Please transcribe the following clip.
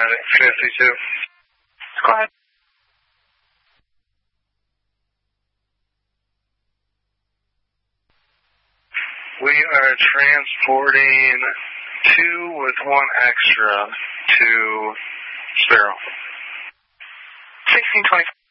Atlantic 52. Go ahead. We are transporting 2 with 1 extra to Sparrow. 1625.